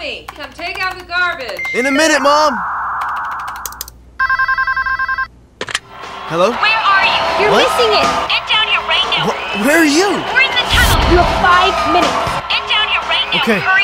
Tommy, come take out the garbage. In a minute, Mom! Hello? Where are you? You're What? missing it. Get down here right now. Where are you? We're in the tunnel. You have 5 minutes. Get down here right now. Okay. Hurry